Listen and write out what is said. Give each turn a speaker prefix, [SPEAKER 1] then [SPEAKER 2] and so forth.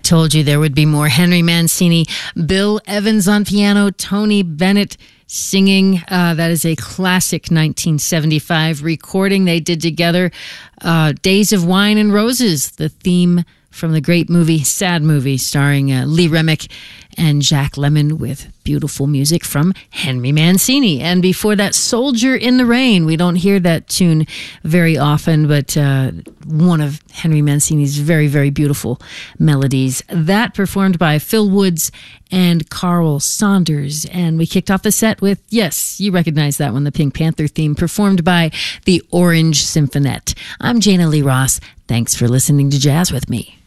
[SPEAKER 1] told you there would be more. Henry Mancini, Bill Evans on piano, Tony Bennett singing. That is a classic 1975 recording they did together. Days of Wine and Roses, the theme from the great movie, Sad Movie, starring Lee Remick and Jack Lemmon, with beautiful music from Henry Mancini. And before that, Soldier in the Rain. We don't hear that tune very often, but one of Henry Mancini's very, very beautiful melodies. That performed by Phil Woods and Carl Saunders. And we kicked off the set with, yes, you recognize that one, the Pink Panther theme, performed by the Orange Symphonette. I'm Jana Lee Ross. Thanks for listening to Jazz with me.